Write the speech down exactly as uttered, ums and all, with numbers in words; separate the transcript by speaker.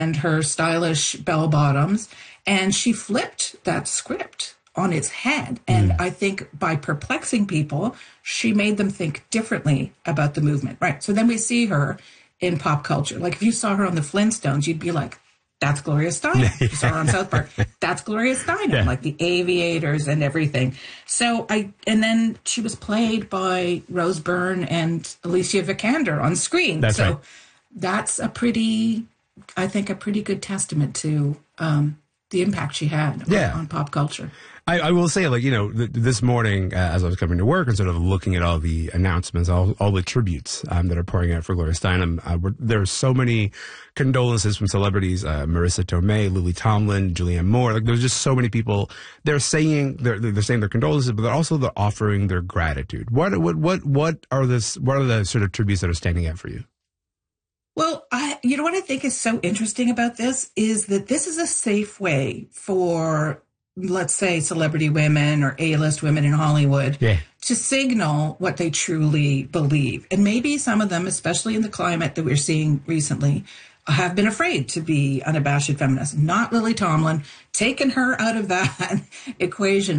Speaker 1: and her stylish bell bottoms. And she flipped that script on its head. And mm. I think by perplexing people, she made them think differently about the movement. Right. So then we see her in pop culture. Like if you saw her on the Flintstones, you'd be like, that's Gloria Steinem. Yeah. You saw her on South Park. That's Gloria Steinem, yeah. like the Aviators and everything. So I, and then she was played by Rose Byrne and Alicia Vikander on screen.
Speaker 2: That's
Speaker 1: so
Speaker 2: right.
Speaker 1: that's a pretty, I think, a pretty good testament to um, the impact she had
Speaker 2: yeah.
Speaker 1: on, on pop culture.
Speaker 2: I, I will say, like, you know, th- this morning, uh, as I was coming to work and sort of looking at all the announcements, all, all the tributes um, that are pouring out for Gloria Steinem, uh, were, there are so many condolences from celebrities, uh, Marissa Tomei, Lily Tomlin, Julianne Moore. Like, there's just so many people. They're saying they're, they're saying their condolences, but they're also they're offering their gratitude. What what what what are this? What are the sort of tributes that are standing out for you?
Speaker 1: Well, I, you know what I think is so interesting about this is that this is a safe way for, let's say, celebrity women or A-list women in Hollywood
Speaker 2: yeah.
Speaker 1: to signal what they truly believe. And maybe some of them, especially in the climate that we're seeing recently, have been afraid to be unabashed feminists. Not Lily Tomlin, taking her out of that equation.